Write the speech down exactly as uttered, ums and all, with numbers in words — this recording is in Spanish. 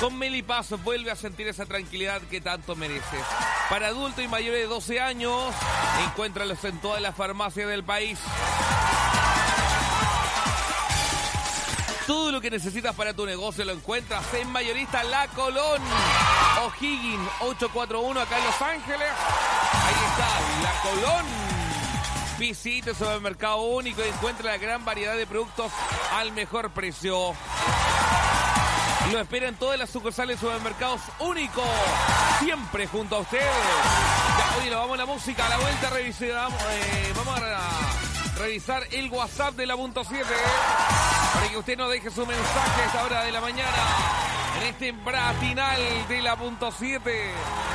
Con Melipaz vuelve a sentir esa tranquilidad que tanto mereces. Para adultos y mayores de doce años, encuéntralos en todas las farmacias del país. Todo lo que necesitas para tu negocio lo encuentras en Mayorista La Colón. O'Higgins ocho cuatro uno acá en Los Ángeles. Ahí está, La Colón. Visite el supermercado único y encuentra la gran variedad de productos al mejor precio. Lo esperan todas las sucursales supermercados únicos. Siempre junto a ustedes. Ya, oye, lo vamos a la música. A la vuelta revisamos, eh, vamos a revisar el WhatsApp de la punto siete. Para que usted nos deje su mensaje a esta hora de la mañana. En este bratinal de la punto siete.